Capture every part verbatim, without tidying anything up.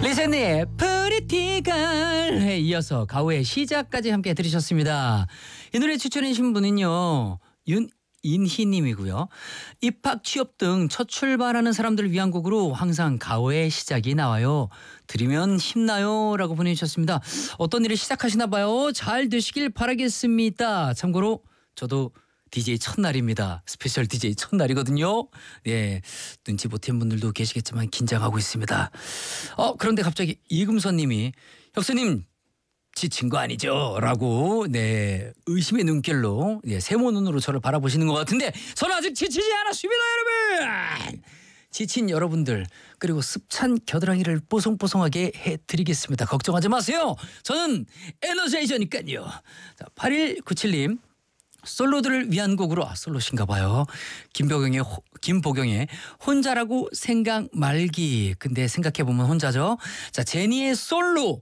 리센의 프리티걸에 이어서 가오의 시작까지 함께 들으셨습니다. 이 노래 추천해 주신 분은요 윤인희님이고요. 입학, 취업 등 첫 출발하는 사람들을 위한 곡으로 항상 가오의 시작이 나와요. 들으면 힘나요 라고 보내주셨습니다. 어떤 일을 시작하시나 봐요. 잘 되시길 바라겠습니다. 참고로 저도 디제이 첫날입니다. 스페셜 디제이 첫날이거든요. 예, 눈치 보탠 분들도 계시겠지만 긴장하고 있습니다. 어 그런데 갑자기 이금선 님이 혁수님 지친 거 아니죠? 라고 네 의심의 눈길로 예, 세모 눈으로 저를 바라보시는 것 같은데 저는 아직 지치지 않았습니다, 여러분. 지친 여러분들 그리고 습찬 겨드랑이를 뽀송뽀송하게 해드리겠습니다. 걱정하지 마세요. 저는 에너자이저니까요. 자, 팔일구칠 님 솔로들을 위한 곡으로 아, 솔로신가 봐요. 김보경의 호, 김보경의 혼자라고 생각 말기. 근데 생각해보면 혼자죠. 자, 제니의 솔로.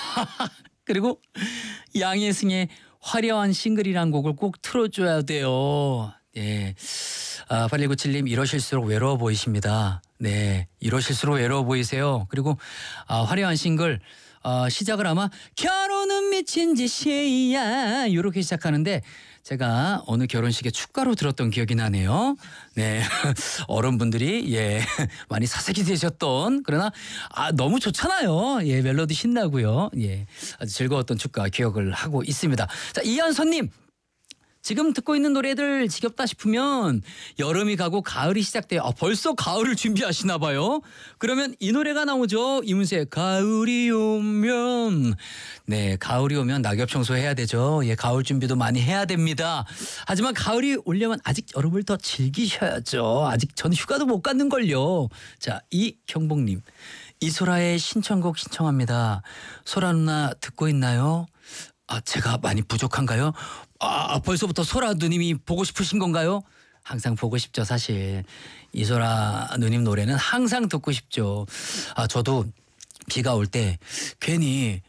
그리고 양혜승의 화려한 싱글이란 곡을 꼭 틀어줘야 돼요. 예. 아, 팔일구칠 님 이러실수록 외로워 보이십니다. 네, 이러실수록 외로워 보이세요. 그리고 아, 화려한 싱글 어, 시작을 아마 결혼은 미친 짓이야 이렇게 시작하는데 제가 어느 결혼식에 축가로 들었던 기억이 나네요. 네, 어른분들이 예 많이 사색이 되셨던 그러나 아 너무 좋잖아요. 예, 멜로디 신나고요. 예, 아주 즐거웠던 축가 기억을 하고 있습니다. 자, 이한선님. 지금 듣고 있는 노래들 지겹다 싶으면 여름이 가고 가을이 시작돼요. 아, 벌써 가을을 준비하시나 봐요. 그러면 이 노래가 나오죠. 이문세 가을이 오면. 네, 가을이 오면 낙엽 청소해야 되죠. 예, 가을 준비도 많이 해야 됩니다. 하지만 가을이 오려면 아직 여름을 더 즐기셔야죠. 아직 전 휴가도 못 갔는걸요. 자, 이경복님. 이소라의 신청곡 신청합니다. 소라 누나 듣고 있나요? 아, 제가 많이 부족한가요? 아, 벌써부터 소라 누님이 보고 싶으신 건가요? 항상 보고 싶죠, 사실. 이소라 누님 노래는 항상 듣고 싶죠. 아, 저도 비가 올 때 괜히